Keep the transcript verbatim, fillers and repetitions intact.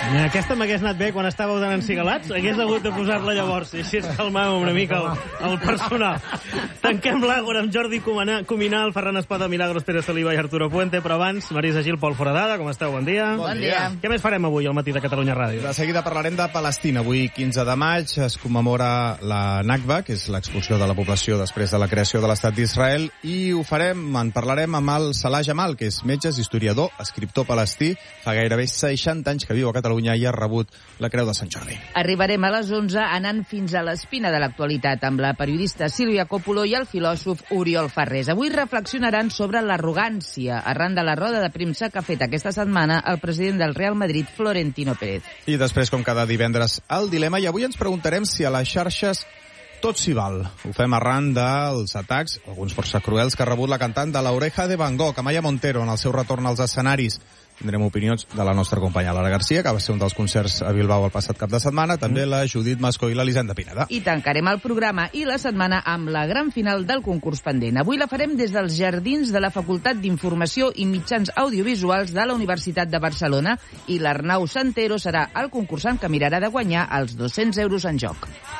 Aquesta m'hagués anat bé quan estàveu tan encigalats. Hagués hagut de posar-la llavors, i així es calmava una mica el, el personal. Tanquem l'Àgora amb Jordi Cuminal, Ferran Espada, Milagros Pérez Oliva i Arturo Puente, però abans, Marisa Gil, Pol Foradada, com esteu? Bon dia. Bon dia. Què més farem avui al matí de Catalunya Ràdio? De seguida parlarem de Palestina. Avui, quinze de maig, es commemora la Nakba, que és l'expulsió de la població després de la creació de l'Estat d'Israel, i ho farem, en parlarem amb el Salah Jamal, que és metge, historiador, escriptor palestí, fa gairebé seixanta anys que viu a Catalunya i ha rebut la Creu de Sant Jordi. Arribarem a les onze anant fins a l'espina de l'actualitat amb la periodista Sílvia Coppola i el filòsof Oriol Ferrés. Avui reflexionaran sobre l'arrogància arran de la roda de premsa que ha fet aquesta setmana el president del Real Madrid, Florentino Pérez. I després, com cada divendres, el dilema, i avui ens preguntarem si a les xarxes tot s'hi val. Ho fem arran dels atacs, alguns força cruels, que ha rebut la cantant de l'Oreja de Van Gogh, Amaya Montero, en el seu retorn als escenaris. Tindrem opinions de la nostra companya Lara Garcia, que va ser un dels concerts a Bilbao el passat cap de setmana, també la Judit Mascó i l'Elisenda Pineda. I tancarem el programa i la setmana amb la gran final del concurs pendent. Avui la farem des dels jardins de la Facultat d'Informació i Mitjans Audiovisuals de la Universitat de Barcelona, i l'Arnau Santero serà el concursant que mirarà de guanyar els dos-cents euros en joc.